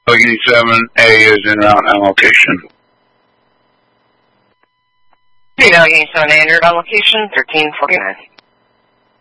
Allegheny 7A is en route on location. Allegheny 7A en route on location, 1349.